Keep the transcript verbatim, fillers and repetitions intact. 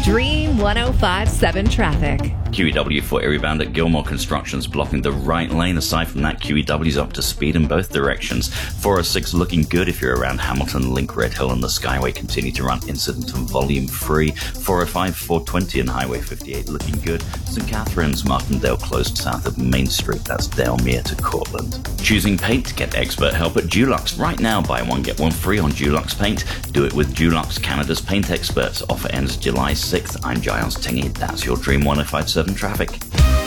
Dream one oh five point seven traffic. Q E W for Erybound at Gilmore Construction's blocking the right lane. Aside from that, Q E W's up to speed in both directions. four oh six looking good if you're around Hamilton, Link, Red Hill and the Skyway continue to run incident and volume free. four oh five, four twenty and Highway fifty-eight looking good. St Catharines, Martindale closed south of Main Street. That's Dalmere to Cortland. Choosing paint? Get expert help at Dulux. Right now, buy one, get one free on Dulux paint. Do it with Dulux, Canada's paint experts. Offer ends July sixth. I'm Giles Tingy. That's your Dream one oh five point seven traffic.